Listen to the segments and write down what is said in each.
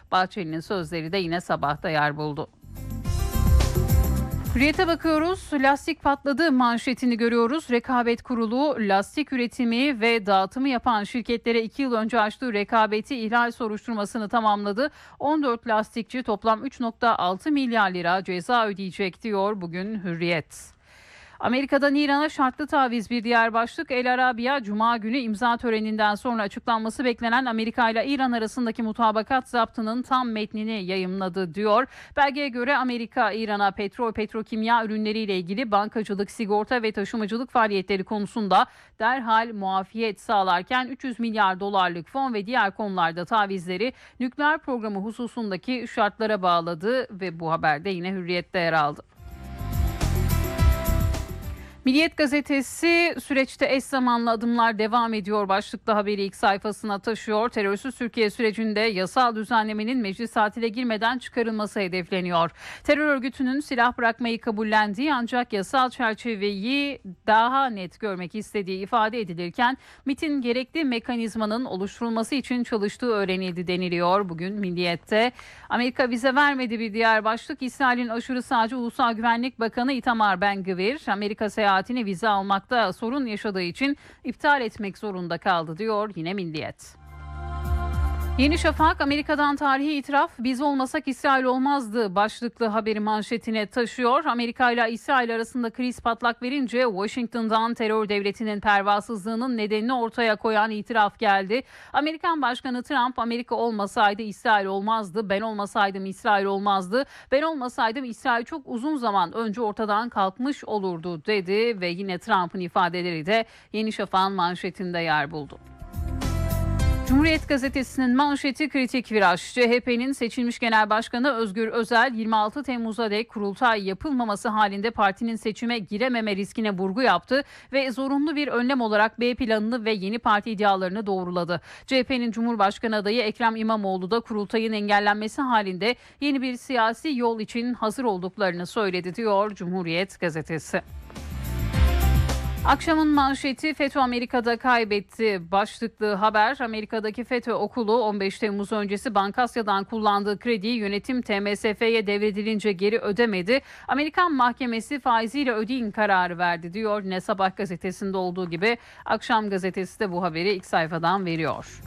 Bahçeli'nin sözleri de yine Sabah'ta yer buldu. Hürriyet'e bakıyoruz. Lastik patladı manşetini görüyoruz. Rekabet Kurulu lastik üretimi ve dağıtımı yapan şirketlere 2 yıl önce açtığı rekabeti ihlal soruşturmasını tamamladı. 14 lastikçi toplam 3,6 milyar lira ceza ödeyecek diyor bugün Hürriyet. Amerika'dan İran'a şartlı taviz bir diğer başlık. El Arabiya Cuma günü imza töreninden sonra açıklanması beklenen Amerika ile İran arasındaki mutabakat zaptının tam metnini yayımladı diyor. Belgeye göre Amerika İran'a petrokimya ürünleriyle ilgili bankacılık, sigorta ve taşımacılık faaliyetleri konusunda derhal muafiyet sağlarken 300 milyar dolarlık fon ve diğer konularda tavizleri nükleer programı hususundaki şartlara bağladı ve bu haberde yine Hürriyet'te yer aldı. Milliyet gazetesi süreçte eş zamanlı adımlar devam ediyor başlıklı haberi ilk sayfasına taşıyor. Terörsüz Türkiye sürecinde yasal düzenlemenin meclis tatile girmeden çıkarılması hedefleniyor. Terör örgütünün silah bırakmayı kabullendiği ancak yasal çerçeveyi daha net görmek istediği ifade edilirken MİT'in gerekli mekanizmanın oluşturulması için çalıştığı öğrenildi deniliyor bugün Milliyet'te. Amerika vize vermedi bir diğer başlık. İsrail'in aşırı sağcı Ulusal Güvenlik Bakanı Itamar Ben-Gvir Amerika seyahatini vize almakta sorun yaşadığı için iptal etmek zorunda kaldı diyor yine Milliyet. Yeni Şafak Amerika'dan tarihi itiraf biz olmasak İsrail olmazdı başlıklı haberi manşetine taşıyor. Amerika ile İsrail arasında kriz patlak verince Washington'dan terör devletinin pervasızlığının nedenini ortaya koyan itiraf geldi. Amerikan Başkanı Trump Amerika olmasaydı İsrail olmazdı, ben olmasaydım İsrail olmazdı, ben olmasaydım İsrail çok uzun zaman önce ortadan kalkmış olurdu dedi ve yine Trump'ın ifadeleri de Yeni Şafak'ın manşetinde yer buldu. Cumhuriyet Gazetesi'nin manşeti kritik viraj. CHP'nin seçilmiş Genel Başkanı Özgür Özel 26 Temmuz'a dek kurultay yapılmaması halinde partinin seçime girememe riskine vurgu yaptı ve zorunlu bir önlem olarak B planını ve yeni parti iddialarını doğruladı. CHP'nin Cumhurbaşkanı adayı Ekrem İmamoğlu da kurultayın engellenmesi halinde yeni bir siyasi yol için hazır olduklarını söyledi diyor Cumhuriyet Gazetesi. Akşamın manşeti FETÖ Amerika'da kaybetti başlıklı haber. Amerika'daki FETÖ okulu 15 Temmuz öncesi Bankasya'dan kullandığı krediyi yönetim TMSF'ye devredilince geri ödemedi. Amerikan mahkemesi faiziyle ödeyin kararı verdi diyor. Yine Sabah gazetesinde olduğu gibi Akşam gazetesi de bu haberi ilk sayfadan veriyor.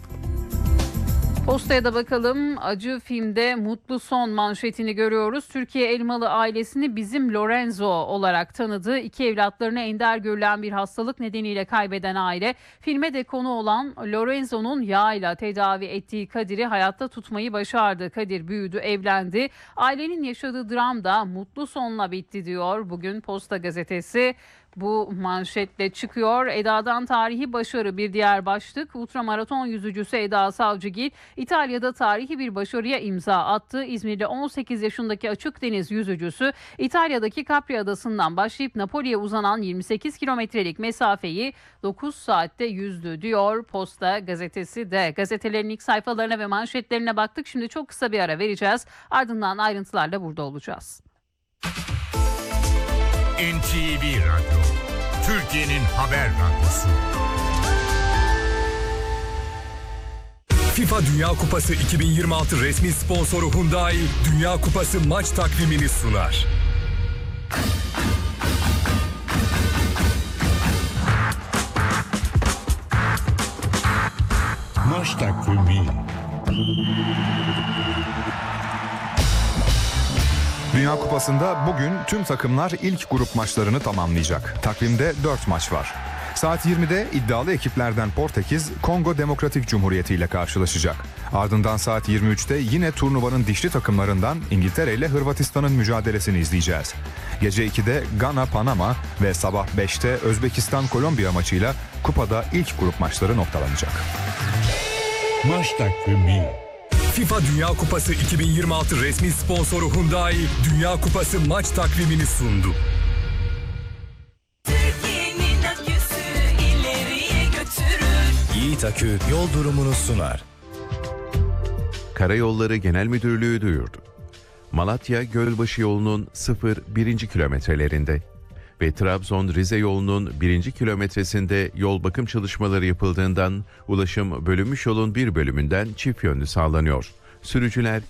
Postaya da bakalım. Acı filmde mutlu son manşetini görüyoruz. Türkiye Elmalı ailesini bizim Lorenzo olarak tanıdı. İki evlatlarını ender görülen bir hastalık nedeniyle kaybeden aile filme de konu olan Lorenzo'nun yağıyla tedavi ettiği Kadir'i hayatta tutmayı başardı. Kadir büyüdü, evlendi. Ailenin yaşadığı dram da mutlu sonla bitti diyor bugün Posta gazetesi. Bu manşetle çıkıyor. Eda'dan tarihi başarı bir diğer başlık. Ultramaraton yüzücüsü Eda Savcıgil İtalya'da tarihi bir başarıya imza attı. İzmir'de 18 yaşındaki açık deniz yüzücüsü İtalya'daki Capri Adası'ndan başlayıp Napoli'ye uzanan 28 kilometrelik mesafeyi 9 saatte yüzdü diyor Posta gazetesi de. Gazetelerin ilk sayfalarına ve manşetlerine baktık. Şimdi çok kısa bir ara vereceğiz. Ardından ayrıntılarla burada olacağız. NTV Radyo, Türkiye'nin haber radyosu. FIFA Dünya Kupası 2026 resmi sponsoru Hyundai, Dünya Kupası maç takvimini sunar. Maç takvimi. Dünya Kupası'nda bugün tüm takımlar ilk grup maçlarını tamamlayacak. Takvimde 4 maç var. Saat 20'de iddialı ekiplerden Portekiz, Kongo Demokratik Cumhuriyeti ile karşılaşacak. Ardından saat 23'te yine turnuvanın dişli takımlarından İngiltere ile Hırvatistan'ın mücadelesini izleyeceğiz. Gece 2'de Gana Panama ve sabah 5'te Özbekistan Kolombiya maçıyla kupada ilk grup maçları noktalanacak. Maç takvimi. FIFA Dünya Kupası 2026 resmi sponsoru Hyundai, Dünya Kupası maç takvimini sundu. Türkiye'nin aküsü ileriye götürür. Yiğit Akü yol durumunu sunar. Karayolları Genel Müdürlüğü duyurdu. Malatya Gölbaşı yolunun 0-1. kilometrelerinde ve Trabzon-Rize yolunun 1. kilometresinde yol bakım çalışmaları yapıldığından ulaşım bölünmüş yolun bir bölümünden çift yönlü sağlanıyor. Sürücüler